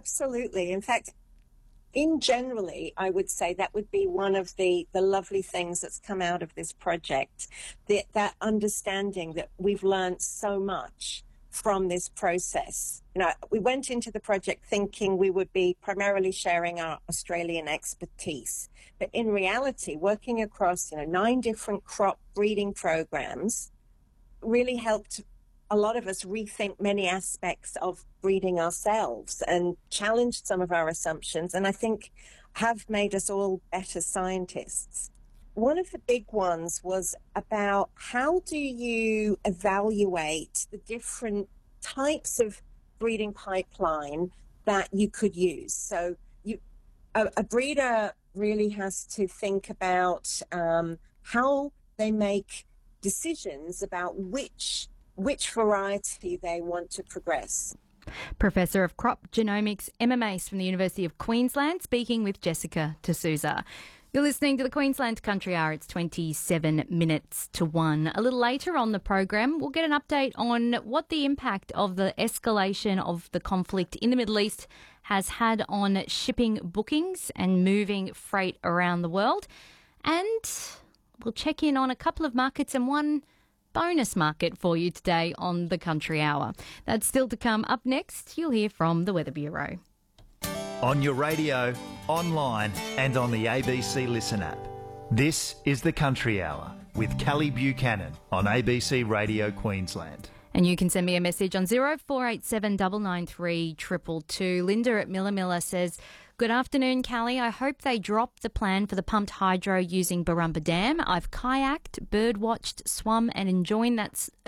absolutely. In fact, generally, I would say that would be one of the lovely things that's come out of this project, that understanding that we've learned so much from this process. We went into the project thinking we would be primarily sharing our Australian expertise, but in reality, working across 9 different crop breeding programs really helped a lot of us rethink many aspects of breeding ourselves and challenged some of our assumptions, and I think have made us all better scientists. One of the big ones was about how do you evaluate the different types of breeding pipeline that you could use. So a breeder really has to think about how they make decisions about which variety they want to progress. Professor of Crop Genomics Emma Mace from the University of Queensland speaking with Jessica D'Souza. You're listening to the Queensland Country Hour. It's 27 minutes to 1. A little later on the program, we'll get an update on what the impact of the escalation of the conflict in the Middle East has had on shipping bookings and moving freight around the world. And we'll check in on a couple of markets and one bonus market for you today on the Country Hour. That's still to come. Up next, you'll hear from the Weather Bureau. On your radio, online and on the ABC Listen app. This is the Country Hour with Kelly Buchanan on ABC Radio Queensland. And you can send me a message on 0487 993 222. Linda at Miller says, good afternoon, Callie. I hope they drop the plan for the pumped hydro using Barumba Dam. I've kayaked, birdwatched, swum and enjoyed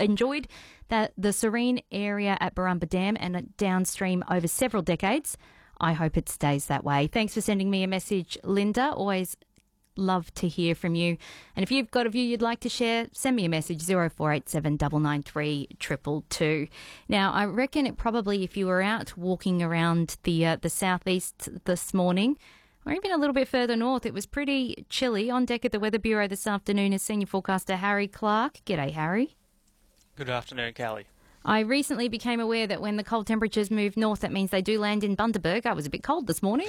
the serene area at Barumba Dam and downstream over several decades. I hope it stays that way. Thanks for sending me a message, Linda. Always love to hear from you. And if you've got a view you'd like to share, send me a message, 0487 993 222. Now, I reckon it probably, if you were out walking around the southeast this morning, or even a little bit further north, it was pretty chilly. On deck at the Weather Bureau this afternoon is Senior Forecaster Harry Clark. G'day, Harry. Good afternoon, Callie. I recently became aware that when the cold temperatures move north, that means they do land in Bundaberg. I was a bit cold this morning.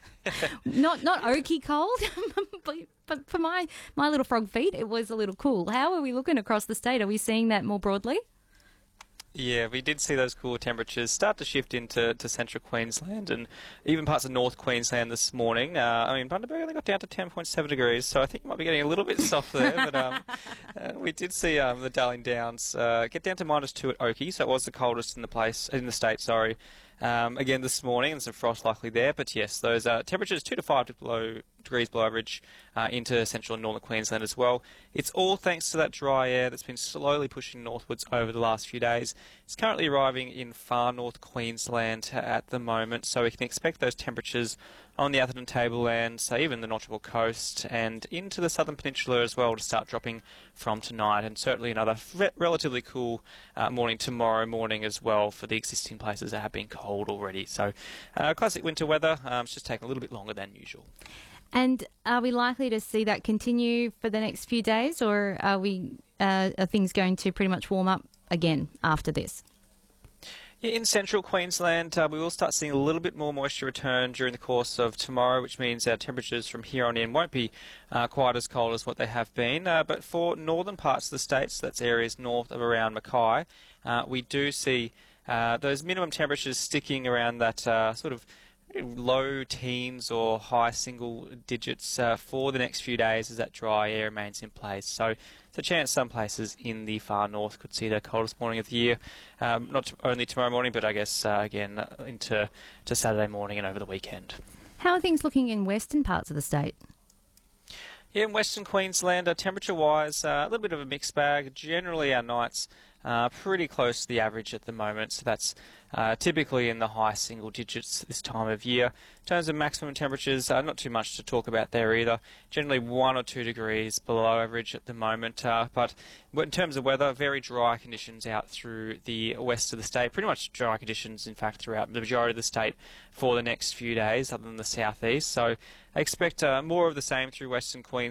not oaky cold, but for my little frog feet, it was a little cool. How are we looking across the state? Are we seeing that more broadly? Yeah, we did see those cooler temperatures start to shift into central Queensland and even parts of North Queensland this morning. Bundaberg only got down to 10.7 degrees, so I think it might be getting a little bit soft there. But we did see the Darling Downs get down to -2 at Oakey, so it was the coldest in the state. Again this morning, and some frost likely there. But yes, those temperatures 2 to 5 degrees below average into central and northern Queensland as well. It's all thanks to that dry air that's been slowly pushing northwards over the last few days. It's currently arriving in far north Queensland at the moment, so we can expect those temperatures on the Atherton Tablelands, even the Notchable Coast, and into the Southern Peninsula as well to start dropping from tonight, and certainly another relatively cool morning tomorrow morning as well for the existing places that have been cold already. So classic winter weather, it's just taking a little bit longer than usual. And are we likely to see that continue for the next few days, or are things going to pretty much warm up again after this? Yeah, in central Queensland, we will start seeing a little bit more moisture return during the course of tomorrow, which means our temperatures from here on in won't be quite as cold as what they have been. But for northern parts of the state, so that's areas north of around Mackay, we do see those minimum temperatures sticking around that sort of low teens or high single digits for the next few days as that dry air remains in place. So there's a chance some places in the far north could see the coldest morning of the year, not only tomorrow morning, but I guess again into Saturday morning and over the weekend. How are things looking in western parts of the state? Yeah, in Western Queensland, temperature-wise, a little bit of a mixed bag. Generally, our nights are pretty close to the average at the moment, so that's typically in the high single digits this time of year. In terms of maximum temperatures, not too much to talk about there either. Generally 1 or 2 degrees below average at the moment, but in terms of weather, very dry conditions out through the west of the state. Pretty much dry conditions, in fact, throughout the majority of the state for the next few days, other than the southeast. So I expect more of the same through Western Queensland.